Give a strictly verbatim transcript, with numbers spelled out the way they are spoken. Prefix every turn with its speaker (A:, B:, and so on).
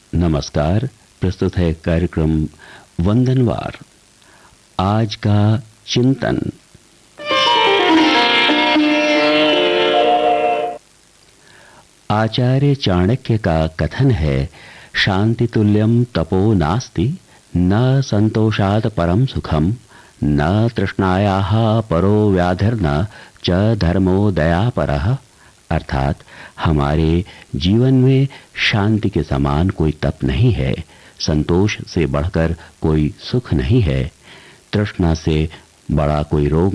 A: नमस्कार। प्रस्तुत है कार्यक्रम वंदनवार। आज का चिंतन। आचार्य चाणक्य का कथन है, शांति तुल्यम तपो नास्ति, न संतोषात् परम सुखम, न तृष्णायाः परो व्याधिर्न च धर्मो दयापरः। अर्थात हमारे जीवन में शांति के समान कोई तप नहीं है, संतोष से बढ़कर कोई सुख नहीं है, तृष्णा से बड़ा कोई रोग